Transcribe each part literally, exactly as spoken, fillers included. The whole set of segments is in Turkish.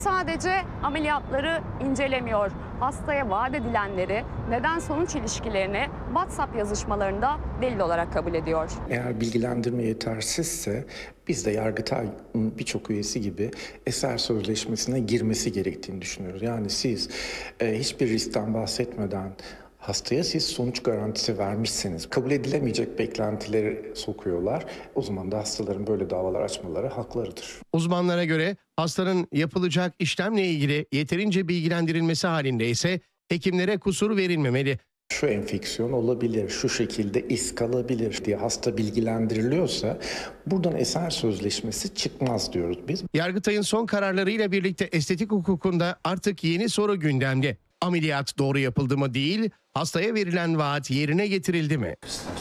Sadece ameliyatları incelemiyor. Hastaya vaat edilenleri, neden sonuç ilişkilerini WhatsApp yazışmalarında delil olarak kabul ediyor. Eğer bilgilendirme yetersizse biz de Yargıtay'ın birçok üyesi gibi eser sözleşmesine girmesi gerektiğini düşünüyoruz. Yani siz e, hiçbir riskten bahsetmeden hastaya siz sonuç garantisi vermişseniz kabul edilemeyecek beklentileri sokuyorlar. O zaman da hastaların böyle davalar açmaları haklarıdır. Uzmanlara göre hastanın yapılacak işlemle ilgili yeterince bilgilendirilmesi halinde ise hekimlere kusur verilmemeli. Şu enfeksiyon olabilir, şu şekilde iz kalabilir diye hasta bilgilendiriliyorsa buradan eser sözleşmesi çıkmaz diyoruz biz. Yargıtay'ın son kararlarıyla birlikte estetik hukukunda artık yeni soru gündemde. Ameliyat doğru yapıldı mı değil, hastaya verilen vaat yerine getirildi mi?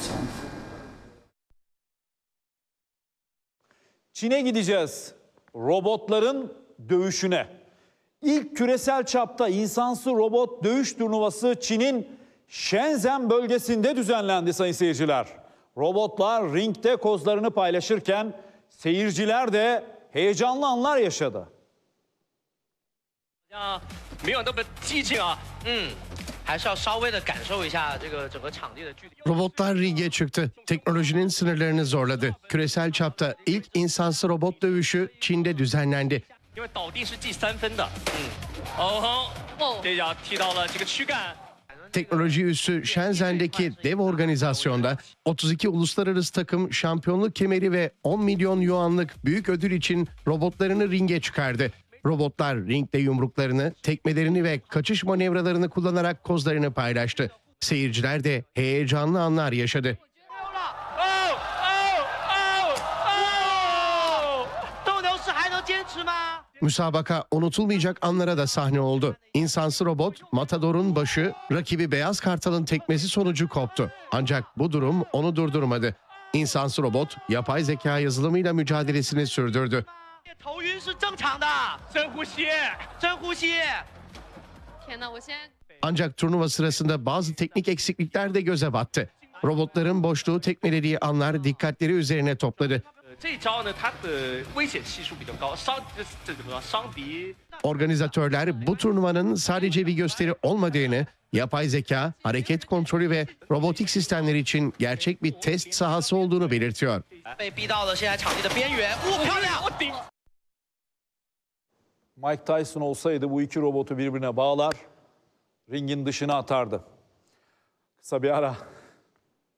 Çin'e gideceğiz. Robotların dövüşüne. İlk küresel çapta insansı robot dövüş turnuvası Çin'in Shenzhen bölgesinde düzenlendi sayın seyirciler. Robotlar ringde kozlarını paylaşırken seyirciler de heyecanlı anlar yaşadı. Robotlar ringe çıktı. Teknolojinin sınırlarını zorladı. Küresel çapta ilk insansı robot dövüşü Çin'de düzenlendi. Teknoloji üssü Shenzhen'deki dev organizasyonda otuz iki uluslararası takım şampiyonluk kemeri ve on milyon yuanlık büyük ödül için robotlarını ringe çıkardı. Robotlar ringde yumruklarını, tekmelerini ve kaçış manevralarını kullanarak kozlarını paylaştı. Seyirciler de heyecanlı anlar yaşadı. Müsabaka unutulmayacak anlara da sahne oldu. İnsansı robot, Matador'un başı, rakibi Beyaz Kartal'ın tekmesi sonucu koptu. Ancak bu durum onu durdurmadı. İnsansı robot, yapay zeka yazılımıyla mücadelesini sürdürdü. Ancak turnuva sırasında bazı teknik eksiklikler de göze battı. Robotların boşluğu tekmelediği anlar dikkatleri üzerine topladı. Organizatörler bu turnuvanın sadece bir gösteri olmadığını, yapay zeka, hareket kontrolü ve robotik sistemler için gerçek bir test sahası olduğunu belirtiyor. Mike Tyson olsaydı bu iki robotu birbirine bağlar, ringin dışına atardı. Kısa bir ara.